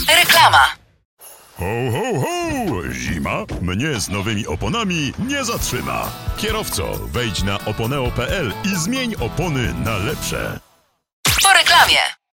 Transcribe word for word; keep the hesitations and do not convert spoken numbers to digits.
Reklama. Ho, ho, ho! Zima mnie z nowymi oponami nie zatrzyma. Kierowco, wejdź na oponeo kropka pe el i zmień opony na lepsze. Po reklamie.